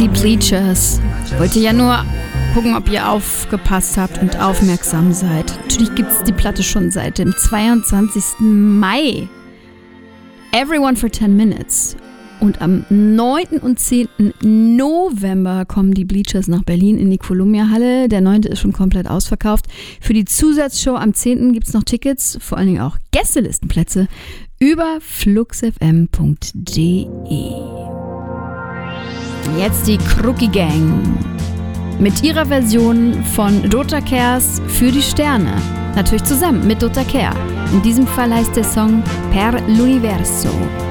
Die Bleachers. Wollte ja nur gucken, ob ihr aufgepasst habt und aufmerksam seid. Natürlich gibt es die Platte schon seit dem 22. Mai. Everyone for 10 Minutes. Und am 9. und 10. November kommen die Bleachers nach Berlin in die Columbia-Halle. Der 9. ist schon komplett ausverkauft. Für die Zusatzshow am 10. gibt es noch Tickets, vor allen Dingen auch Gästelistenplätze über fluxfm.de. Jetzt die Krucki Gang mit ihrer Version von Dota Kers für die Sterne. Natürlich zusammen mit Dota Kehr. In diesem Fall heißt der Song Per l'Universo.